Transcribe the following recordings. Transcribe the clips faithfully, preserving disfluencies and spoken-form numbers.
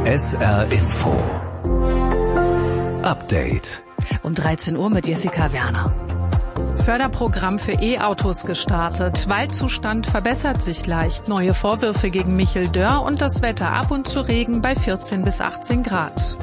S R Info Update Um dreizehn Uhr mit Jessica Werner. Förderprogramm für E-Autos gestartet. Waldzustand verbessert sich leicht. Neue Vorwürfe gegen Michel Dörr und das Wetter ab und zu Regen bei vierzehn bis achtzehn Grad.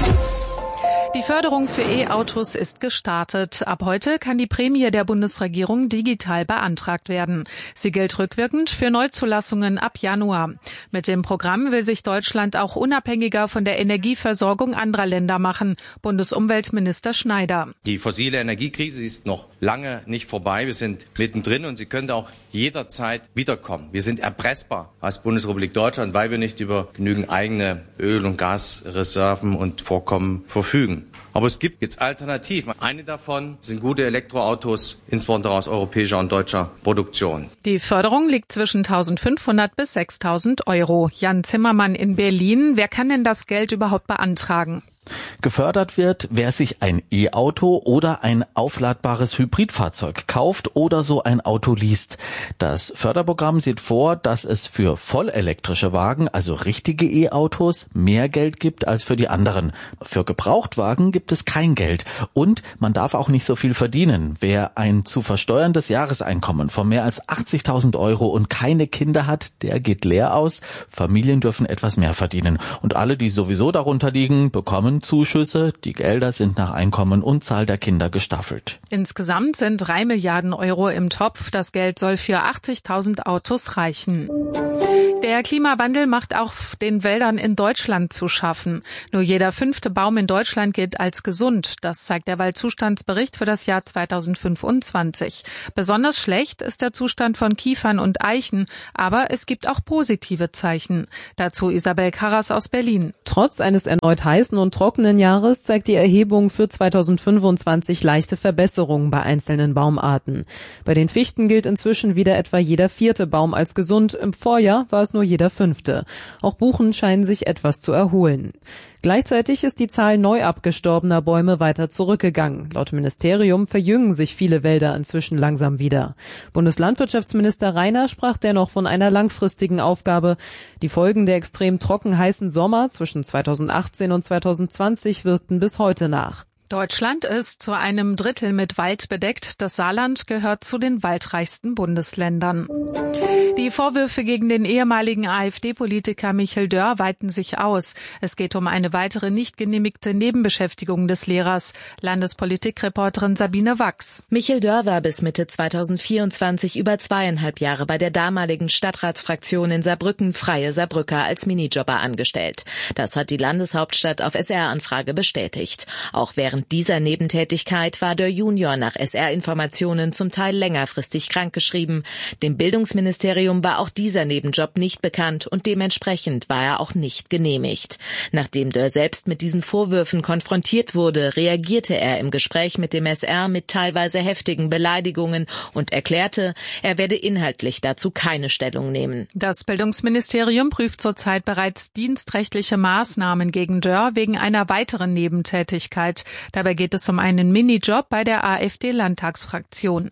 Die Förderung für E-Autos ist gestartet. Ab heute kann die Prämie der Bundesregierung digital beantragt werden. Sie gilt rückwirkend für Neuzulassungen ab Januar. Mit dem Programm will sich Deutschland auch unabhängiger von der Energieversorgung anderer Länder machen. Bundesumweltminister Schneider. Die fossile Energiekrise ist noch lange nicht vorbei. Wir sind mittendrin und sie könnte auch jederzeit wiederkommen. Wir sind erpressbar als Bundesrepublik Deutschland, weil wir nicht über genügend eigene Öl- und Gasreserven und Vorkommen verfügen. Aber es gibt jetzt Alternativen. Eine davon sind gute Elektroautos, insbesondere aus europäischer und deutscher Produktion. Die Förderung liegt zwischen eintausendfünfhundert bis sechstausend Euro. Jan Zimmermann in Berlin. Wer kann denn das Geld überhaupt beantragen? Gefördert wird, wer sich ein E-Auto oder ein aufladbares Hybridfahrzeug kauft oder so ein Auto liest. Das Förderprogramm sieht vor, dass es für vollelektrische Wagen, also richtige E-Autos, mehr Geld gibt als für die anderen. Für Gebrauchtwagen gibt es kein Geld und man darf auch nicht so viel verdienen. Wer ein zu versteuerndes Jahreseinkommen von mehr als achtzigtausend Euro und keine Kinder hat, der geht leer aus. Familien dürfen etwas mehr verdienen und alle, die sowieso darunter liegen, bekommen Zuschüsse. Die Gelder sind nach Einkommen und Zahl der Kinder gestaffelt. Insgesamt sind drei Milliarden Euro im Topf. Das Geld soll für achtzigtausend Autos reichen. Der Klimawandel macht auch den Wäldern in Deutschland zu schaffen. Nur jeder fünfte Baum in Deutschland gilt als gesund. Das zeigt der Waldzustandsbericht für das Jahr zweitausendfünfundzwanzig. Besonders schlecht ist der Zustand von Kiefern und Eichen, aber es gibt auch positive Zeichen. Dazu Isabel Karras aus Berlin. Trotz eines erneut heißen und trockenen Jahres zeigt die Erhebung für zweitausendfünfundzwanzig leichte Verbesserungen bei einzelnen Baumarten. Bei den Fichten gilt inzwischen wieder etwa jeder vierte Baum als gesund. Im Vorjahr war es nur jeder fünfte. Auch Buchen scheinen sich etwas zu erholen. Gleichzeitig ist die Zahl neu abgestorbener Bäume weiter zurückgegangen. Laut Ministerium verjüngen sich viele Wälder inzwischen langsam wieder. Bundeslandwirtschaftsminister Reiner sprach dennoch von einer langfristigen Aufgabe. Die Folgen der extrem trocken heißen Sommer zwischen zweitausendachtzehn und zweitausendzwanzig wirkten bis heute nach. Deutschland ist zu einem Drittel mit Wald bedeckt. Das Saarland gehört zu den waldreichsten Bundesländern. Die Vorwürfe gegen den ehemaligen AfD-Politiker Michel Dörr weiten sich aus. Es geht um eine weitere nicht genehmigte Nebenbeschäftigung des Lehrers. Landespolitikreporterin Sabine Wachs. Michel Dörr war bis Mitte zweitausendvierundzwanzig über zweieinhalb Jahre bei der damaligen Stadtratsfraktion in Saarbrücken Freie Saarbrücker als Minijobber angestellt. Das hat die Landeshauptstadt auf S R-Anfrage bestätigt. Auch während dieser Nebentätigkeit war Dörr Junior nach S R-Informationen zum Teil längerfristig krankgeschrieben. Dem Bildungsministerium war auch dieser Nebenjob nicht bekannt und dementsprechend war er auch nicht genehmigt. Nachdem Dörr selbst mit diesen Vorwürfen konfrontiert wurde, reagierte er im Gespräch mit dem S R mit teilweise heftigen Beleidigungen und erklärte, er werde inhaltlich dazu keine Stellung nehmen. Das Bildungsministerium prüft zurzeit bereits dienstrechtliche Maßnahmen gegen Dörr wegen einer weiteren Nebentätigkeit. Dabei geht es um einen Minijob bei der AfD-Landtagsfraktion.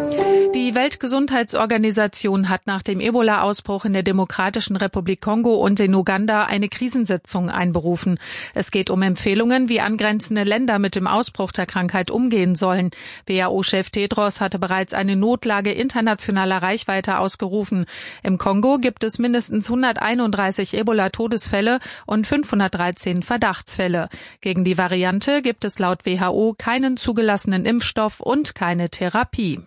Die Weltgesundheitsorganisation hat nach dem Ebola-Ausbruch in der Demokratischen Republik Kongo und in Uganda eine Krisensitzung einberufen. Es geht um Empfehlungen, wie angrenzende Länder mit dem Ausbruch der Krankheit umgehen sollen. W H O-Chef Tedros hatte bereits eine Notlage internationaler Reichweite ausgerufen. Im Kongo gibt es mindestens hunderteinunddreißig Ebola-Todesfälle und fünfhundertdreizehn Verdachtsfälle. Gegen die Variante gibt es laut W H O keinen zugelassenen Impfstoff und keine Therapie.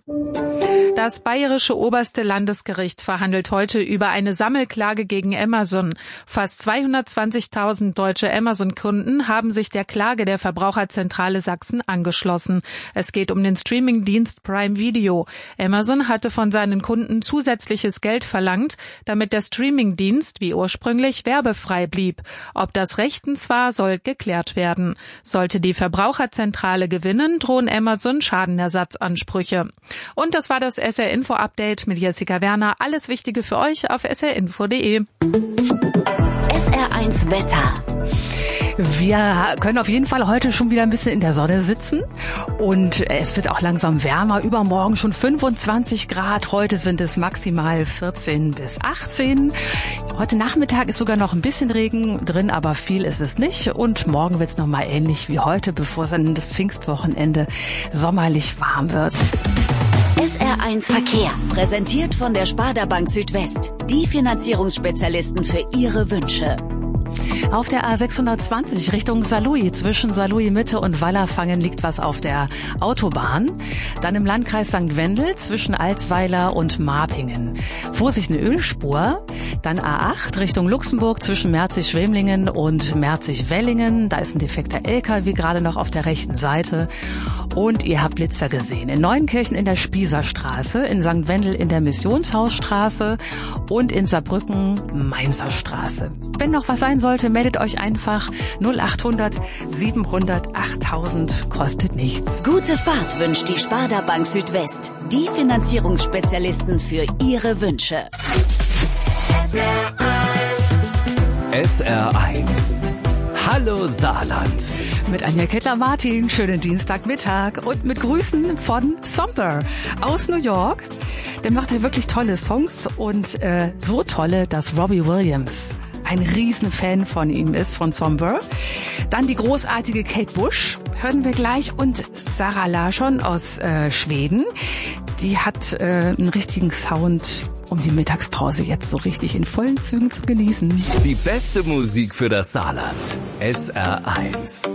Das bayerische oberste Landesgericht verhandelt heute über eine Sammelklage gegen Amazon. Fast zweihundertzwanzigtausend deutsche Amazon-Kunden haben sich der Klage der Verbraucherzentrale Sachsen angeschlossen. Es geht um den Streamingdienst Prime Video. Amazon hatte von seinen Kunden zusätzliches Geld verlangt, damit der Streamingdienst wie ursprünglich werbefrei blieb. Ob das rechtens war, soll geklärt werden. Sollte die Verbraucherzentrale gewinnen, drohen Amazon Schadenersatzansprüche. Und das war das S R Info Update mit Jessica Werner. Alles Wichtige für euch auf s r info punkt d e. S R eins Wetter. Wir können auf jeden Fall heute schon wieder ein bisschen in der Sonne sitzen und es wird auch langsam wärmer. Übermorgen schon fünfundzwanzig Grad, heute sind es maximal vierzehn bis achtzehn. Heute Nachmittag ist sogar noch ein bisschen Regen drin, aber viel ist es nicht. Und morgen wird es nochmal ähnlich wie heute, bevor es dann das Pfingstwochenende sommerlich warm wird. S R eins Verkehr, präsentiert von der Sparda Bank Südwest. Die Finanzierungsspezialisten für Ihre Wünsche. Auf der A sechshundertzwanzig Richtung Saarlouis, zwischen Saarlouis Mitte und Wallerfangen liegt was auf der Autobahn. Dann im Landkreis Sankt Wendel zwischen Alsweiler und Marpingen. Vorsicht, eine Ölspur. Dann A acht Richtung Luxemburg zwischen Merzig-Schwemlingen und Merzig-Wellingen. Da ist ein defekter L K W gerade noch auf der rechten Seite. Und ihr habt Blitzer gesehen. In Neuenkirchen in der Spießerstraße, in Sankt Wendel in der Missionshausstraße und in Saarbrücken Mainzer Straße. Wenn noch was sein sollte, meldet euch einfach. null achthundert siebenhundert achttausend kostet nichts. Gute Fahrt wünscht die Sparda Bank Südwest. Die Finanzierungsspezialisten für Ihre Wünsche. S R eins. Hallo Saarland. Mit Anja Kettler-Martin, schönen Dienstagmittag und mit Grüßen von Somber aus New York. Der macht ja wirklich tolle Songs und äh, so tolle, dass Robbie Williams ein Riesenfan von ihm ist, von Somber. Dann die großartige Kate Bush, hören wir gleich, und Sara Larsson aus äh, Schweden. Die hat äh, einen richtigen Sound, um die Mittagspause jetzt so richtig in vollen Zügen zu genießen. Die beste Musik für das Saarland. S R eins.